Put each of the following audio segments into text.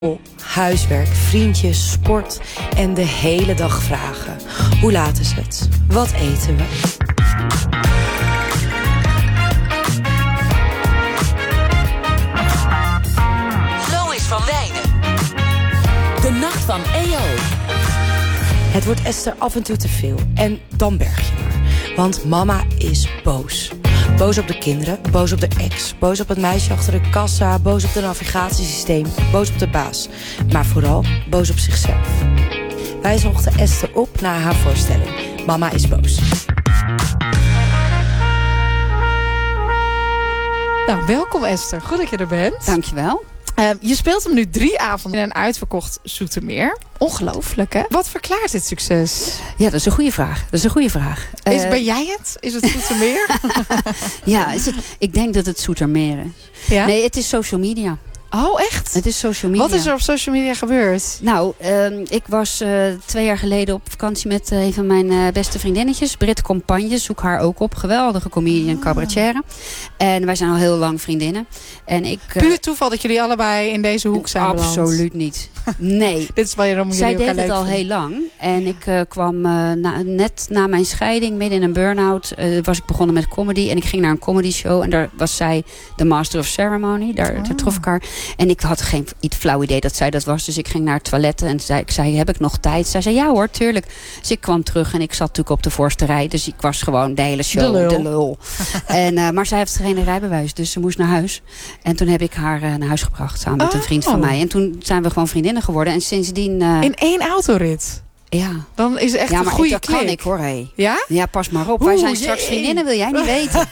Huiswerk, vriendjes, sport en de hele dag vragen. Hoe laat is het? Wat eten we? Lois van Wijnen. De nacht van EO. Het wordt Esther af en toe te veel. En dan berg je maar. Want mama is boos. Boos op de kinderen, boos op de ex, boos op het meisje achter de kassa, boos op het navigatiesysteem, boos op de baas. Maar vooral boos op zichzelf. Wij zochten Esther op na haar voorstelling. Mama is boos. Nou, welkom Esther. Goed dat je er bent. Dankjewel. Je speelt hem nu 3 avonden in een uitverkocht Zoetermeer. Ongelooflijk, hè? Wat verklaart dit succes? Ja, dat is een goede vraag. Ben jij het? Is het Zoetermeer? Ja, ik denk dat het Zoetermeer is. Ja? Nee, het is social media. Oh, echt? Het is social media. Wat is er op social media gebeurd? Nou, ik was 2 jaar geleden op vakantie met een van mijn beste vriendinnetjes. Britt Compagne, zoek haar ook op. Geweldige comedian, cabaretière. En wij zijn al heel lang vriendinnen. En ik, puur toeval dat jullie allebei in deze hoek zijn beland? Absoluut niet. Nee. Dit is waarom jullie Zij elkaar deed het al heel lang. En ik kwam net na mijn scheiding, midden in een burn-out, was ik begonnen met comedy. En ik ging naar een comedy show. En daar was zij de master of ceremony. Daar trof ik haar. En ik had geen flauw idee dat zij dat was. Dus ik ging naar het toilet en ik zei, heb ik nog tijd? Zij zei, ja hoor, tuurlijk. Dus ik kwam terug en ik zat natuurlijk op de voorste rij. Dus ik was gewoon de hele show de lul. Maar zij heeft geen rijbewijs, dus ze moest naar huis. En toen heb ik haar naar huis gebracht, samen met een vriend van mij. En toen zijn we gewoon vriendinnen geworden. En sindsdien... in 1 autorit? Ja. Dan is het echt een goede klik. Ja, maar dat kan ik hoor, hé. Ja? Ja, pas maar op. Wij zijn straks vriendinnen, wil jij niet weten.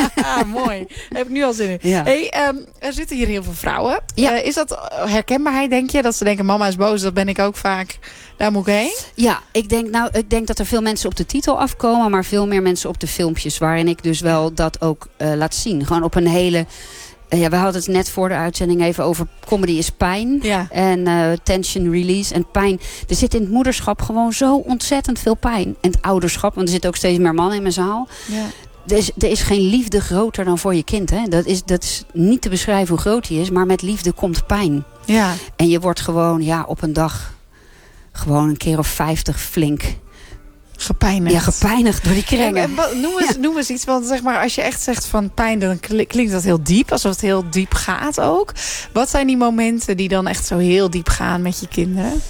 Mooi. Daar heb ik nu al zin in. Ja. Hey, er zitten hier heel veel vrouwen. Ja. Is dat herkenbaarheid, denk je? Dat ze denken, mama is boos, dat ben ik ook vaak. Daar moet ik heen? Ja, ik denk dat er veel mensen op de titel afkomen. Maar veel meer mensen op de filmpjes. Waarin ik dus wel dat ook laat zien. Gewoon op een hele... we hadden het net voor de uitzending even over comedy is pijn. Ja. En tension release en pijn. Er zit in het moederschap gewoon zo ontzettend veel pijn. En het ouderschap, want er zitten ook steeds meer mannen in mijn zaal. Ja. Er is geen liefde groter dan voor je kind. Hè? Dat is niet te beschrijven hoe groot die is. Maar met liefde komt pijn. Ja. En je wordt gewoon op een dag gewoon een keer of 50 flink... Gepijnigd. Ja, gepijnigd door die krengen. Noem eens iets, want zeg maar, als je echt zegt van pijn, dan klinkt dat heel diep. Alsof het heel diep gaat ook. Wat zijn die momenten die dan echt zo heel diep gaan met je kinderen?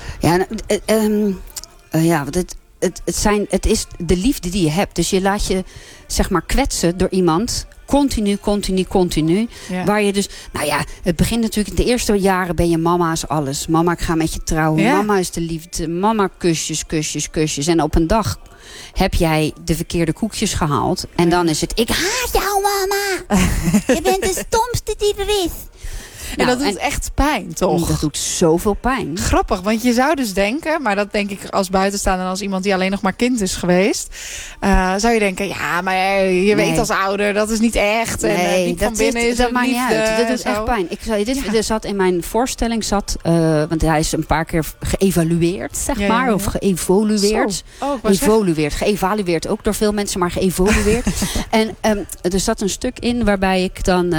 Ja, het is de liefde die je hebt. Dus je laat je, zeg maar, kwetsen door iemand... Continu. Ja. Waar je dus... Nou ja, het begint natuurlijk... De eerste jaren ben je mama is alles. Mama, ik ga met je trouwen. Ja. Mama is de liefde. Mama, kusjes. En op een dag heb jij de verkeerde koekjes gehaald. En dan is het... Ik haat jou, mama. Je bent de stomste die er is. En dat doet echt pijn, toch? Dat doet zoveel pijn. Grappig, want je zou dus denken... maar dat denk ik als buitenstaander en als iemand die alleen nog maar kind is geweest... zou je denken, ja, maar je weet als ouder, dat is niet echt. Nee, en van binnen is dat maakt niet uit. Dat doet zo. echt pijn. Ik zei, er zat in mijn voorstelling, want hij is een paar keer geëvalueerd, zeg maar. Of geëvolueerd. Geëvalueerd ook door veel mensen, maar geëvolueerd. En er zat een stuk in waarbij ik dan...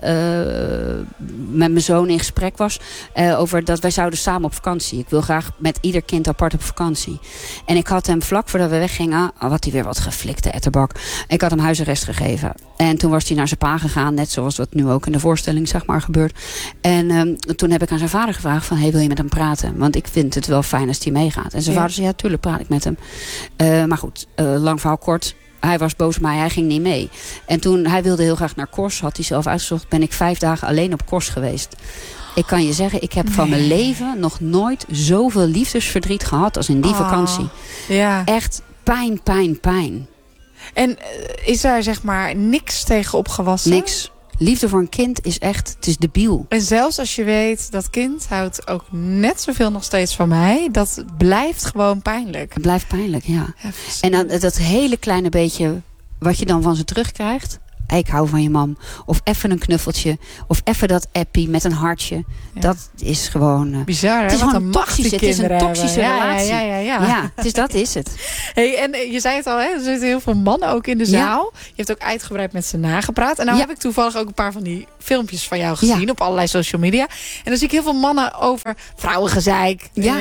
met mijn zoon in gesprek was over dat wij zouden samen op vakantie. Ik wil graag met ieder kind apart op vakantie. En ik had hem vlak voordat we weggingen, had hij weer wat geflikte etterbak. Ik had hem huisarrest gegeven. En toen was hij naar zijn pa gegaan, net zoals wat nu ook in de voorstelling, zeg maar, gebeurt. En toen heb ik aan zijn vader gevraagd van, wil je met hem praten? Want ik vind het wel fijn als hij meegaat. En zijn vader zei, ja, tuurlijk praat ik met hem. Maar goed, lang verhaal kort. Hij was boos op mij, hij ging niet mee. En toen, hij wilde heel graag naar Kos, had hij zelf uitgezocht, ben ik 5 dagen alleen op Kos geweest. Ik kan je zeggen, ik heb van mijn leven nog nooit zoveel liefdesverdriet gehad als in die vakantie. Ja. Echt pijn. En is daar zeg maar niks tegen opgewassen? Niks. Liefde voor een kind is echt, het is debiel. En zelfs als je weet, dat kind houdt ook net zoveel nog steeds van mij. Dat blijft gewoon pijnlijk. Het blijft pijnlijk, ja. En dan dat hele kleine beetje wat je dan van ze terugkrijgt. ik hou van je mam. Of even een knuffeltje. Of even dat appie met een hartje. Ja. Dat is gewoon... bizar, hè? Het is Wat gewoon een macht die toxisch. Het is een kinderen toxische hebben. relatie. Ja. Dus dat is het. Hey, en je zei het al, hè? Er zitten heel veel mannen ook in de zaal. Je hebt ook uitgebreid met ze nagepraat. En nou heb ik toevallig ook een paar van die filmpjes van jou gezien op allerlei social media. En dan zie ik heel veel mannen over vrouwengezeik. Ja.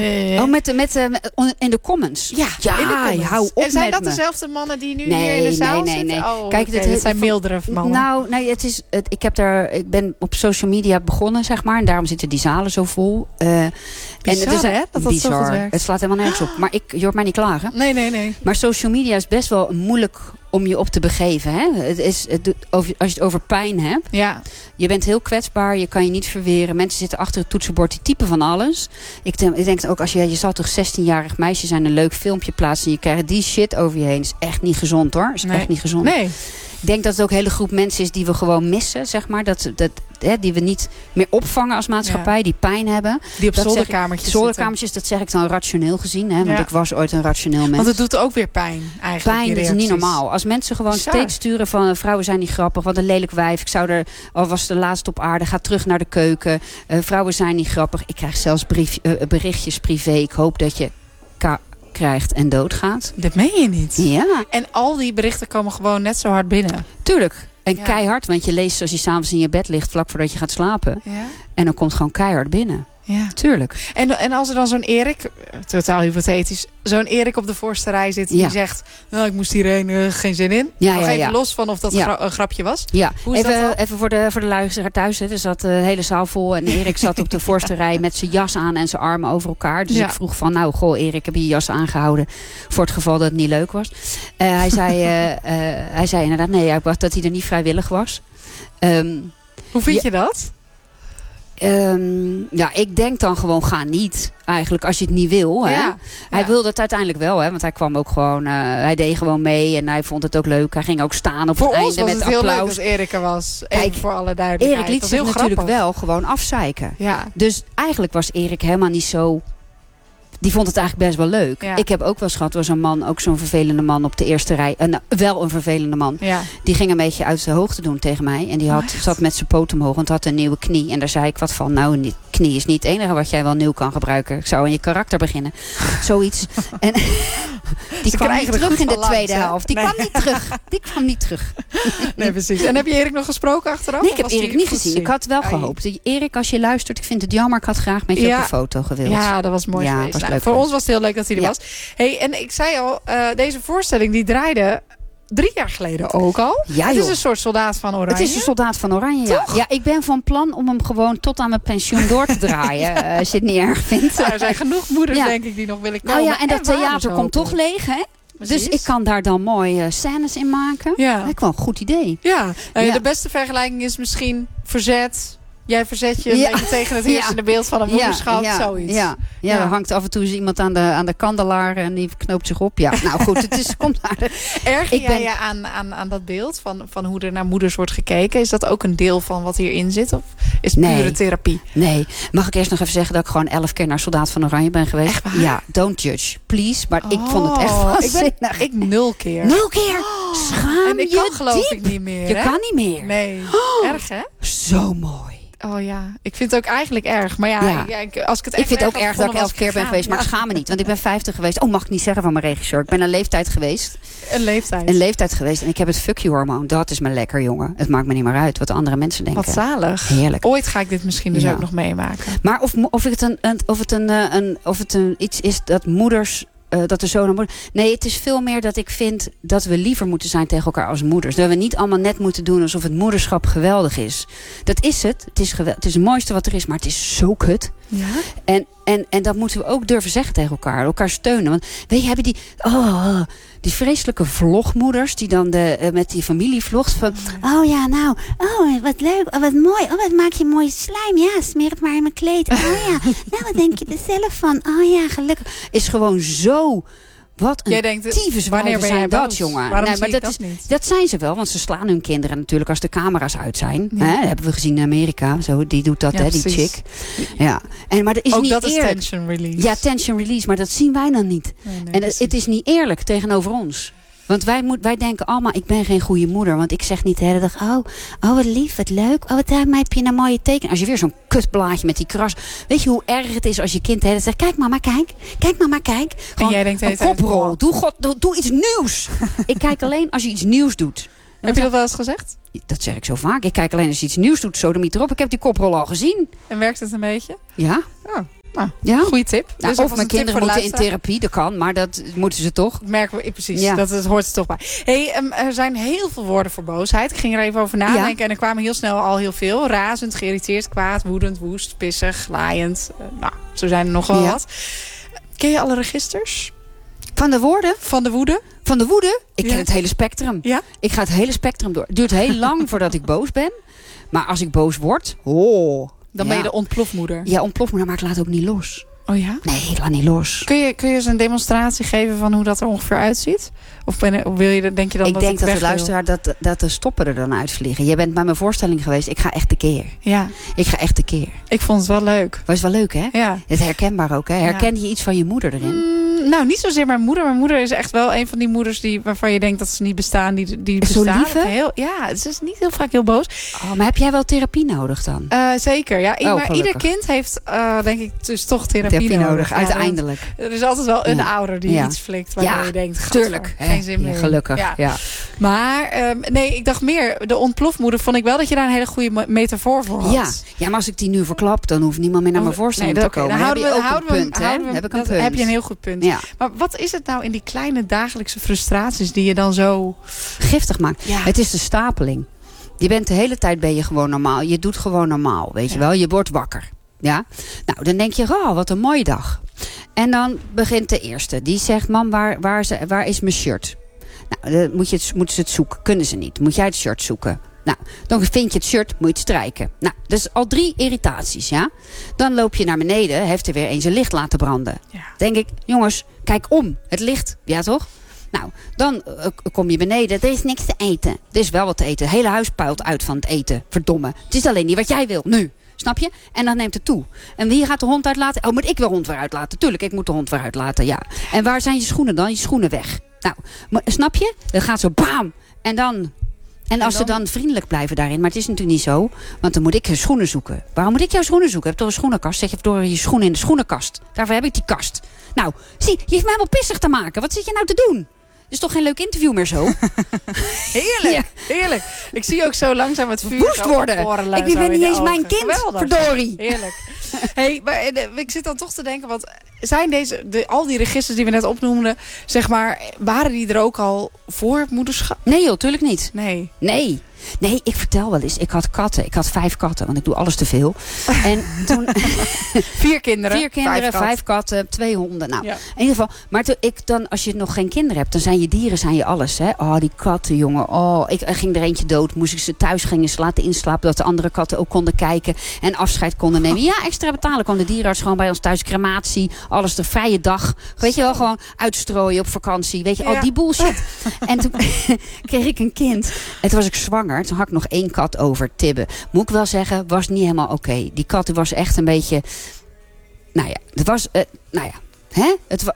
In de comments. Ja, in de comments. Hou op en zijn met dat me. dezelfde mannen die nu hier in de zaal zitten? Nee. Oh, Kijk, dit zijn mildere mannen. Nou, nee, ik ben op social media begonnen, zeg maar. En daarom zitten die zalen zo vol. Bizar, en het is hè? Dat zo goed werkt. Het slaat helemaal nergens op. Maar je hoort mij niet klagen. Nee. Maar social media is best wel moeilijk om je op te begeven. Hè? Als je het over pijn hebt. Ja. Je bent heel kwetsbaar. Je kan je niet verweren. Mensen zitten achter het toetsenbord. Die typen van alles. Ik denk ook, je zal toch 16-jarig meisje zijn. Een leuk filmpje plaatsen. En je krijgt die shit over je heen. Is echt niet gezond, hoor. Is echt niet gezond. Nee. Ik denk dat het ook een hele groep mensen is die we gewoon missen, zeg maar. Die we niet meer opvangen als maatschappij. Die pijn hebben. Die op zolderkamertjes zolderkamertjes, dat zeg ik dan rationeel gezien. Hè, want ik was ooit een rationeel mens. Want het doet ook weer pijn, eigenlijk. Pijn is niet normaal. Als mensen gewoon steeds sturen van vrouwen zijn niet grappig. Wat een lelijk wijf. Ik zou er, al was de laatste op aarde. Ga terug naar de keuken. Vrouwen zijn niet grappig. Ik krijg zelfs berichtjes privé. Ik hoop dat je krijgt en doodgaat. Dat meen je niet. Ja. En al die berichten komen gewoon net zo hard binnen. Tuurlijk. En keihard, want je leest als je s'avonds in je bed ligt vlak voordat je gaat slapen. Ja. En dan komt gewoon keihard binnen. Ja. Tuurlijk. En als er dan zo'n Erik, totaal hypothetisch, zo'n Erik op de voorste rij zit die zegt, nou ik moest hierheen, geen zin in. Nog even los van of dat een grapje was. Ja. Hoe is dat even voor de luisteraar thuis. Hè. Er zat de hele zaal vol en Erik zat op de voorste rij met zijn jas aan en zijn armen over elkaar. Dus ik vroeg van, nou goh Erik, heb je jas aangehouden voor het geval dat het niet leuk was. Hij zei inderdaad, nee, dat hij er niet vrijwillig was. Hoe vind je dat? Ik denk dan gewoon ga niet. Eigenlijk als je het niet wil. Hè? Ja. Hij wilde het uiteindelijk wel. Hè? Want hij kwam ook gewoon. Hij deed gewoon mee. En hij vond het ook leuk. Hij ging ook staan op het einde met applaus. Heel leuk dat Erik er was. Kijk, voor alle duidelijkheid. Erik liet zich natuurlijk wel gewoon afzeiken. Ja. Dus eigenlijk was Erik helemaal niet zo. Die vond het eigenlijk best wel leuk. Ja. Ik heb ook wel eens gehad, was een man, ook zo'n vervelende man op de eerste rij. Wel een vervelende man. Ja. Die ging een beetje uit zijn hoogte doen tegen mij. En die zat met zijn poot omhoog, want had een nieuwe knie. En daar zei ik wat van, nou, een knie is niet het enige wat jij wel nieuw kan gebruiken. Ik zou aan je karakter beginnen. Zoiets. En die kwam niet terug in de tweede helft. Die kwam niet terug. Nee, precies. En heb je Erik nog gesproken achteraf? Nee, ik heb Erik niet gezien. Ik had wel gehoopt. Erik, als je luistert, ik vind het jammer. Ik had graag met je op de foto gewild. Ja, dat was mooi geweest. Voor ons was het heel leuk dat hij er was. Hey, en ik zei al, deze voorstelling die draaide 3 jaar geleden ook al. Ja, het is een soort Soldaat van Oranje. Het is een Soldaat van Oranje, ja. Ja, ik ben van plan om hem gewoon tot aan mijn pensioen door te draaien. Als je het niet erg vindt. Nou, er zijn genoeg moeders, denk ik, die nog willen komen. Nou ja, en dat theater komt toch leeg, hè? Precies. Dus ik kan daar dan mooie scènes in maken. Ja. Dat is wel een goed idee. Ja, de beste vergelijking is misschien verzet. Jij verzet je een beetje tegen het heersende beeld van een moederschap. Zoiets. Ja, er hangt af en toe iemand aan de kandelaar en die knoopt zich op. Ja, nou goed, het komt naar Erger jij je aan dat beeld van hoe er naar moeders wordt gekeken? Is dat ook een deel van wat hierin zit? Of is het pure therapie? Nee. Mag ik eerst nog even zeggen dat ik gewoon 11 keer naar Soldaat van Oranje ben geweest? Echt waar? Ja, don't judge, please. Maar ik vond het echt waanzinnig. Ik 0 keer. 0 keer? Schaam en ik kan geloof ik niet meer. Je kan niet meer. Nee. Erg, hè? Zo mooi. Oh ja, ik vind het ook eigenlijk erg. Maar als ik het echt ik vind het ook erg dat ik 11 keer ben geweest. Maar ik schaam me niet, want ik ben 50 geweest. Oh, mag ik niet zeggen van mijn regisseur. Ik ben een leeftijd geweest. Een leeftijd geweest. En ik heb het fuck you hormoon. Dat is me lekker, jongen. Het maakt me niet meer uit wat andere mensen denken. Wat zalig. Heerlijk. Ooit ga ik dit misschien dus ook nog meemaken. Maar of het iets is dat moeders... dat de zoon en moeder... Nee, het is veel meer dat ik vind dat we liever moeten zijn tegen elkaar als moeders. Dat we niet allemaal net moeten doen alsof het moederschap geweldig is. Dat is het. Het is het mooiste wat er is, maar het is zo kut. Ja? En dat moeten we ook durven zeggen tegen elkaar steunen. Want weet je, hebben die vreselijke vlogmoeders die dan met die familie vlogt van... Oh ja, nou, wat leuk, wat mooi. Oh, wat maak je mooie slijm. Ja, smeer het maar in mijn kleed. Oh ja, nou, wat denk je er zelf van? Oh ja, gelukkig. Is gewoon zo... Wat een tyfus, wanneer ben jij dat, jongen? Waarom zie ik dat niet? Dat zijn ze wel, want ze slaan hun kinderen natuurlijk als de camera's uit zijn. Ja. Hè, dat hebben we gezien in Amerika. Zo, die doet dat, hè, die chick. Ja. Maar dat is ook niet dat eerlijk. Is tension release. Ja, tension release, maar dat zien wij dan niet. Nee, en het is niet eerlijk tegenover ons. Want wij denken allemaal, ik ben geen goede moeder. Want ik zeg niet de hele dag, oh wat lief, wat leuk. Oh, daarmee heb je een mooie teken. Als je weer zo'n kutblaadje met die kras. Weet je hoe erg het is als je kind de hele tijd zegt, kijk mama, kijk. Kijk mama, kijk. Gewoon en jij denkt, een koprol. Doe iets nieuws. Ik kijk alleen als je iets nieuws doet. Heb je dat wel eens gezegd? Dat zeg ik zo vaak. Ik kijk alleen als je iets nieuws doet. Sodomiet erop. Ik heb die koprol al gezien. En werkt het een beetje? Ja. Oh. Nou, ja. Goeie tip. Nou, dus of mijn kinderen moeten in therapie, dat kan, maar dat moeten ze toch. Merken we precies, dat hoort er toch bij. Hey, er zijn heel veel woorden voor boosheid. Ik ging er even over nadenken en er kwamen heel snel al heel veel. Razend, geïrriteerd, kwaad, woedend, woest, pissig, laaiend. Nou, zo zijn er nog wel wat. Ken je alle registers? Van de woorden? Van de woede? Van de woede? Ik ken het hele spectrum. Ja? Ik ga het hele spectrum door. Het duurt heel lang voordat ik boos ben. Maar als ik boos word, dan ben je de ontplofmoeder. Ja, ontplofmoeder, maar ik laat ook niet los. Oh ja? Nee, ik laat niet los. Kun je eens een demonstratie geven van hoe dat er ongeveer uitziet? Of wil je, denk je dan ik denk dat de luisteraar dat de stoppen er dan uitvliegen. Jij bent bij mijn voorstelling geweest. Ik ga echt tekeer. Ja. Ik ga echt tekeer. Ik vond het wel leuk. Was wel leuk, hè? Ja. Het herkenbaar ook, hè? Herkende je iets van je moeder erin? Nou, niet zozeer mijn moeder. Mijn moeder is echt wel een van die moeders waarvan je denkt dat ze niet bestaan. Die bestaan. Zo lief, ja, ze is niet heel vaak heel boos. Oh, maar heb jij wel therapie nodig dan? Zeker, ja. Maar ieder kind heeft, denk ik, dus toch therapie nodig. Uiteindelijk. Er is altijd wel een ouder die iets flikt. Waarvan je denkt, tuurlijk. Geen zin meer. Gelukkig, ja. Maar nee, ik dacht meer, de ontplofmoeder vond ik wel dat je daar een hele goede metafoor voor had. Ja, maar als ik die nu verklap, dan hoeft niemand meer naar mijn voorstelling te komen. Dan heb je een heel goed punt. Ja. Maar wat is het nou in die kleine dagelijkse frustraties die je dan zo giftig maakt? Ja. Het is de stapeling. Je bent de hele tijd ben je gewoon normaal. Je doet gewoon normaal, weet je wel. Je wordt wakker. Ja? Nou, dan denk je, wat een mooie dag. En dan begint de eerste. Die zegt, mam, waar is mijn shirt? Nou, dan moeten ze het zoeken. Kunnen ze niet. Moet jij het shirt zoeken? Nou, dan vind je het shirt, moet je het strijken. Nou, dat is al 3 irritaties, ja. Dan loop je naar beneden, heeft er weer eens een licht laten branden. Ja. Denk ik, jongens, kijk om. Het licht, ja toch? Nou, dan kom je beneden. Er is niks te eten. Er is wel wat te eten. Het hele huis puilt uit van het eten. Verdomme. Het is alleen niet wat jij wil. Nu. Snap je? En dan neemt het toe. En wie gaat de hond uitlaten? Oh, moet ik de hond weer uitlaten? Tuurlijk, ik moet de hond weer uitlaten, ja. En waar zijn je schoenen dan? Je schoenen weg. Nou, maar, snap je? Dan gaat zo bam. En als ze dan vriendelijk blijven daarin. Maar het is natuurlijk niet zo. Want dan moet ik je schoenen zoeken. Waarom moet ik jouw schoenen zoeken? Heb je toch een schoenenkast? Zeg je door je schoenen in de schoenenkast. Daarvoor heb ik die kast. Nou, zie, je heeft mij helemaal pissig te maken. Wat zit je nou te doen? Het is toch geen leuk interview meer zo? Heerlijk, ja. Heerlijk. Ik zie ook zo langzaam het vuur woest worden. Ik ben niet eens mijn kind. Geweldig. Verdorie. Heerlijk. Hey, maar ik zit dan toch te denken, want zijn al die registers die we net opnoemden, zeg maar, waren die er ook al voor het moederschap? Nee joh, tuurlijk niet. Nee, ik vertel wel eens. Ik had katten. Ik had 5 katten, want ik doe alles te veel. En toen 4 kinderen. 5 katten, 2 honden. Nou, in ieder geval. Maar als je nog geen kinderen hebt, dan zijn je dieren zijn je alles. Hè? Oh, die katten, jongen. Oh, ik ging er eentje dood. Moest ik ze thuis gingen ze laten inslapen, dat de andere katten ook konden kijken en afscheid konden nemen. Ja, extra betalen. Kwam de dierenarts gewoon bij ons thuis. Crematie, alles de vrije dag. Weet je wel, gewoon uitstrooien op vakantie. Weet je, al die bullshit. En toen kreeg ik een kind. En toen was ik zwanger. Toen had ik nog 1 kat over, Tibbe. Moet ik wel zeggen, was niet helemaal oké. Die kat was echt een beetje... Nou ja, het was... Hè?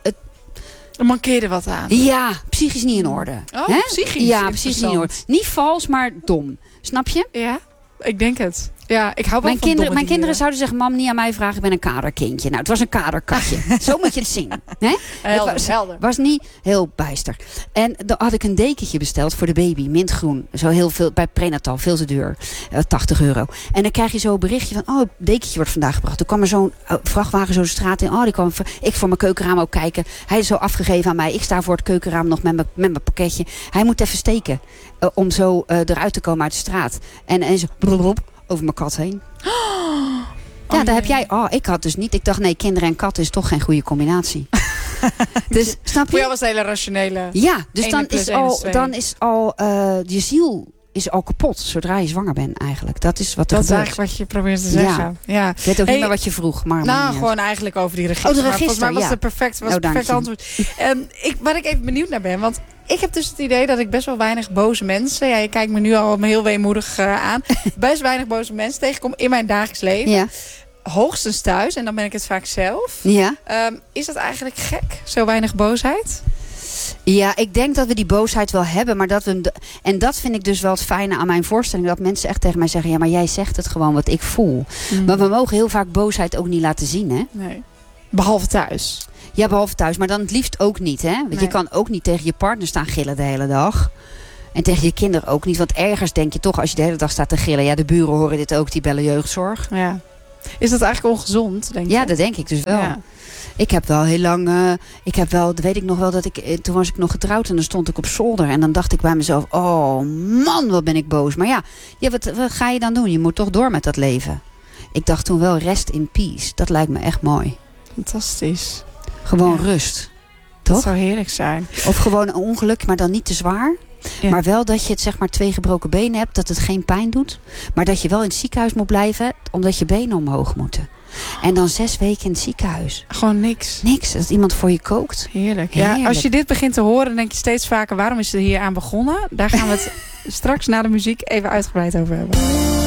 Er mankeerde wat aan. Ja, psychisch niet in orde. Oh, hè? Psychisch? Ja, psychisch niet in orde. Niet vals, maar dom. Snap je? Ja, ik denk het. Ja, ik hou wel mijn kinderen zouden zeggen, mam, niet aan mij vragen, ik ben een kaderkindje. Nou, het was een kaderkatje. Zo moet je het zien. Hè? Helder. Was niet heel bijster. En dan had ik een dekentje besteld voor de baby, mintgroen. Zo heel veel, bij prenatal, veel te duur. €80. En dan krijg je zo'n berichtje van, het dekentje wordt vandaag gebracht. Toen kwam er zo'n vrachtwagen zo de straat in. Die kwam ik voor mijn keukenraam ook kijken. Hij is zo afgegeven aan mij. Ik sta voor het keukenraam nog met mijn pakketje. Hij moet even steken om zo eruit te komen uit de straat. En zo over mijn kat heen. Ja, daar heb jij... ik had dus niet. Ik dacht, nee, kinderen en katten is toch geen goede combinatie. Dus, snap je? Voor jou was het hele rationele... Ja, dus dan is al je ziel is al kapot zodra je zwanger bent eigenlijk. Dat is wat er gebeurt. Dat is eigenlijk wat je probeert te zeggen. Ja. Ik weet ook niet meer wat je vroeg. Maar gewoon eigenlijk over die register. De register, volgens mij was het perfect antwoord. Waar ik even benieuwd naar ben, want ik heb dus het idee dat ik best wel weinig boze mensen... Ja, je kijkt me nu al heel weemoedig aan. Best weinig boze mensen tegenkom in mijn dagelijks leven. Ja. Hoogstens thuis, en dan ben ik het vaak zelf. Ja. Is dat eigenlijk gek? Zo weinig boosheid? Ja, ik denk dat we die boosheid wel hebben. Maar en dat vind ik dus wel het fijne aan mijn voorstelling. Dat mensen echt tegen mij zeggen... ja, maar jij zegt het gewoon wat ik voel. Maar we mogen heel vaak boosheid ook niet laten zien, hè? Nee. Behalve thuis. Ja, behalve thuis. Maar dan het liefst ook niet, hè? Want je kan ook niet tegen je partner staan gillen de hele dag. En tegen je kinderen ook niet. Want ergens denk je toch, als je de hele dag staat te gillen... ja, de buren horen dit ook, die bellen jeugdzorg. Ja. Is dat eigenlijk ongezond, denk je? Ja, dat denk ik dus wel. Ja. Ik heb wel heel lang... dat weet ik nog wel, dat toen was ik nog getrouwd... en dan stond ik op zolder. En dan dacht ik bij mezelf... oh man, wat ben ik boos. Maar ja, wat ga je dan doen? Je moet toch door met dat leven. Ik dacht toen wel, rest in peace. Dat lijkt me echt mooi. Fantastisch. Gewoon rust. Toch? Dat zou heerlijk zijn. Of gewoon een ongeluk, maar dan niet te zwaar. Ja. Maar wel dat je het zeg maar 2 gebroken benen hebt. Dat het geen pijn doet. Maar dat je wel in het ziekenhuis moet blijven. Omdat je benen omhoog moeten. En dan 6 weken in het ziekenhuis. Gewoon niks. Niks. Dat iemand voor je kookt. Heerlijk. Ja, als je dit begint te horen, denk je steeds vaker... waarom is het hier aan begonnen? Daar gaan we het straks na de muziek even uitgebreid over hebben.